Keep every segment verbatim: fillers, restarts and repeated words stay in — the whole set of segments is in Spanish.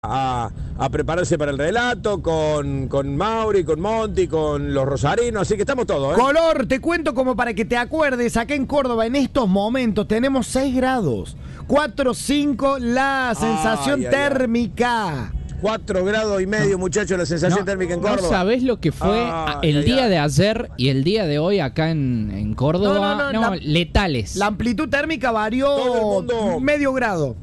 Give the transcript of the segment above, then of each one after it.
A, a prepararse para el relato con, con Mauri, con Monty, con los rosarinos, así que estamos todos, ¿eh? Color, te cuento como para que te acuerdes, acá en Córdoba en estos momentos tenemos seis grados, cuatro, cinco la sensación ay, ay, térmica. Ay. cuatro grados y medio, muchachos, la sensación no, térmica en Córdoba. ¿No sabés lo que fue ay, el ay, día ay. de ayer y el día de hoy acá en, en Córdoba? No, no, no, No, la- letales. La amplitud térmica varió Todo el mundo- medio grado.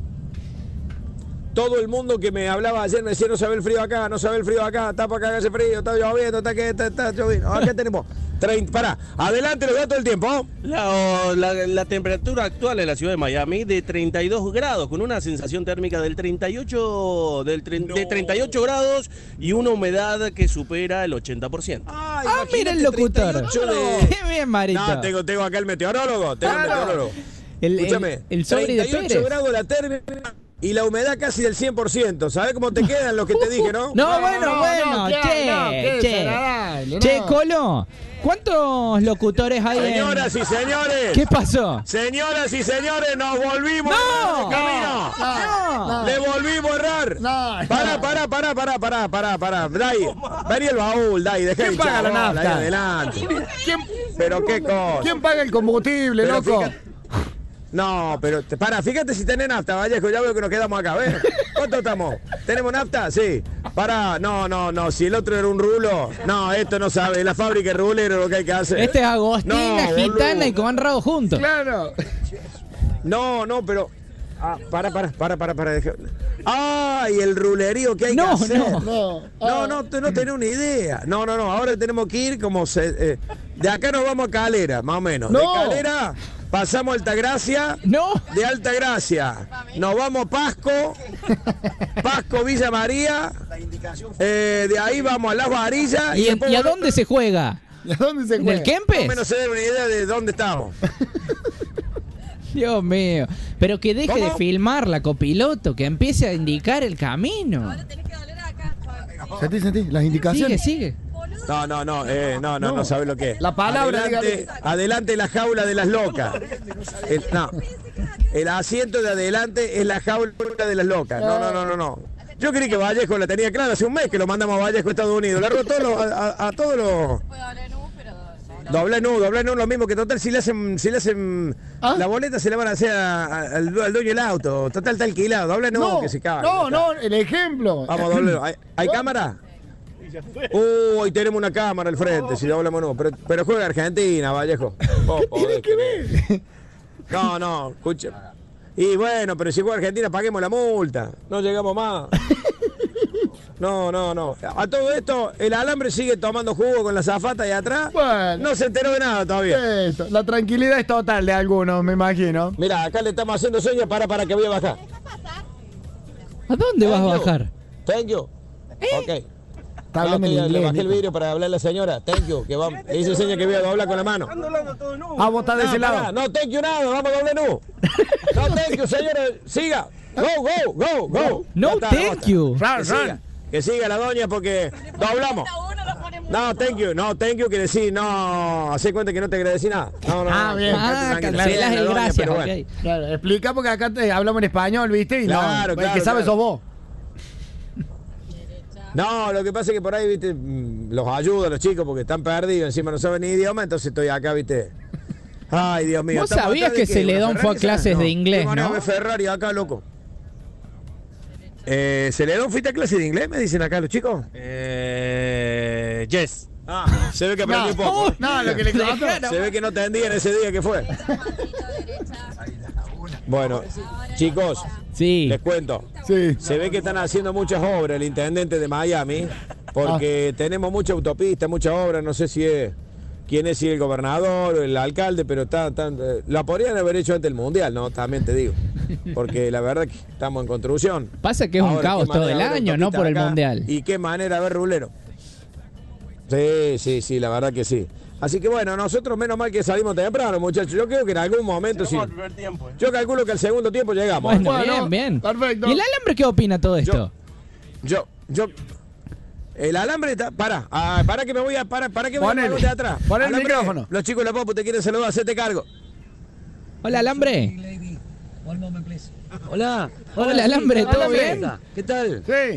Todo el mundo que me hablaba ayer me decía, no sabe el frío acá, no sabe el frío acá, está para acá hace frío, está lloviendo, está que está, está lloviendo. Acá tenemos treinta, pará, adelante los datos del tiempo. La, la, la temperatura actual en la ciudad de Miami de treinta y dos grados, con una sensación térmica del treinta y ocho, del tre- No. de treinta y ocho grados y una humedad que supera el ochenta por ciento. Ah, Ah, mira el locutor. treinta y ocho de... Qué bien, Marito. No, tengo, tengo acá el meteorólogo, tengo el Claro. meteorólogo. el, el, Escúchame, el sobre de treinta y ocho Pérez. grados la térmica y la humedad casi del cien por ciento. ¿Sabés cómo te quedan los que te dije, no? No, bueno, no, bueno, no, qué- che, no, qué che. desagradable, Che, no. Colo, ¿cuántos locutores hay en- Señoras y señores. ¿Qué pasó? Señoras y señores, nos volvimos ¡No! a errar de camino. No. Le volvimos a errar. No, Pará, no. pará, pará, pará, pará, pará, pará. Dai, vení el baúl, Dai, dejá ¿Quién de hinchar paga la bola, nafta? ahí adelante. ¿Quién, Pero qué cosa. quién paga el combustible, Pero loco? fíjate- No, pero te- para, fíjate si tenés nafta, Vallejo, ya veo que nos quedamos acá, ¿ves? ¿Cuánto estamos? ¿Tenemos nafta? Sí. Para, no, no, no, si el otro era un rulo, no, esto no sabe, la fábrica de rulero lo que hay que hacer. Este es Agostina, No, Gitana boludo. y Conrado juntos. Claro. No, no, pero... Ah, para, para, para, para, para. deja- ¡Ay, el rulerío que hay No, que hacer! no. No, No, no, tú no tenés una idea. No, no, no, ahora tenemos que ir como... Se, eh, de acá nos vamos a Calera, más o menos. No. De Calera pasamos a Altagracia. No. De Altagracia nos vamos a Pasco, Pasco, Villa María, eh, de ahí vamos a Las Varillas ¿Y, en- después y a volvemos- dónde se juega? ¿Y a dónde se ¿En juega? el Más o Kempes? menos se den una idea de dónde estamos. Dios mío. Pero que deje ¿Cómo? de filmar la copiloto, que empiece a indicar el camino. Sentí, sentí, las Sigue, indicaciones. sigue. No, no, no, eh, no, no, no, No. sabes lo que es. La palabra, adelante, dígale. adelante la jaula de las locas. El, no, el asiento de adelante es la jaula de las locas. No, no, no, no, no. Yo creí que Vallejo la tenía clara hace un mes que lo mandamos a Vallejo a Estados Unidos. Le agarró todos los- a, a- a todos los... Doble nu, doble nu, lo mismo que total, si le hacen, si le hacen ¿Ah? la boleta se le van a hacer a- a- al, du- al dueño del auto. Total está alquilado, doble nu, No, que se caga. no, no, el ejemplo. Vamos, doble nu. ¿Hay, hay cámara? Uh, hoy tenemos una cámara al frente, si doblamos nu. Pero, pero juega Argentina, Vallejo. Vos podés creer. No, no, escucha. Y bueno, pero si juega Argentina, paguemos la multa. No llegamos más. No, no, no. A todo esto, el alambre sigue tomando jugo con la zafata ahí atrás. Bueno. No se enteró de nada todavía. Esto, la tranquilidad es total de algunos, me imagino. Mira, acá le estamos haciendo señas para para que voy a bajar. ¿A dónde vas a Thank you. bajar? Thank you. Ok. Está No, hablando en que le inglés. bajé el Nico. vidrio para hablarle a la señora. Thank you. Que vamos. Le hice señas que voy a doblar con la mano. Ah, vos estás de No, ese pará, lado. no, thank you nada, vamos a doble nu. No, thank you, señora, siga. Go, go, go, go. No, Ya está, thank basta. you. Que Run, siga, run. que siga la doña porque doblamos. No, thank you, no, thank you quiere decir, no, hace cuenta que no te agradecí nada. No, no, Ah, no, bien. quédate Ah, tranquila. cancelas Sí, la el doña, gracias, pero ok. bueno. Claro, explica porque acá te hablamos en español, ¿viste? Y Claro, no, el claro, que sabe claro. sos vos. No, lo que pasa es que por ahí, viste, mm, los ayudo a los chicos porque están perdidos, encima no saben ni idioma, entonces estoy acá, viste. Ay, Dios mío. ¿Vos ¿estamos sabías atrás de que qué? Celedón ¿Una fue a Ferrari? clases No. de inglés, ¿Qué manera no? de Ferrari acá, loco? Eh, ¿Celedón fuiste a clase de inglés? Me dicen acá los chicos. Eh, yes. Ah, se ve que aprendió No, poco. no, lo que le contó. Se ve que no te entendían ese día que fue. Bueno, chicos, Sí. les cuento. Sí. Se ve que están haciendo muchas obras el intendente de Miami, porque tenemos mucha autopista, muchas obras, no sé si es quién es, si el gobernador o el alcalde, pero está, está- eh, la podrían haber hecho antes del mundial, ¿no? También te digo. Porque la verdad que estamos en construcción. Pasa que es un Ahora, caos qué manera todo el de haber año, no autopista por el acá, mundial. Y qué manera de ver rulero. Sí, sí, sí, la verdad que sí. Así que bueno, nosotros menos mal que salimos temprano, muchachos. Yo creo que en algún momento sí. Yo calculo que al segundo tiempo llegamos. Bueno, Bueno, bien, bien. perfecto. ¿Y el alambre qué opina todo esto? Yo, yo. El alambre está. Para, ah, para que me voy a. Para, para que voy Ponele. a de atrás. Pon el Alambre, micrófono. Los chicos de la Popu te quieren saludar, hacete cargo. Hola, alambre. Hola. Hola, Alambre, ¿todo Alambre. bien? ¿Qué tal? Sí.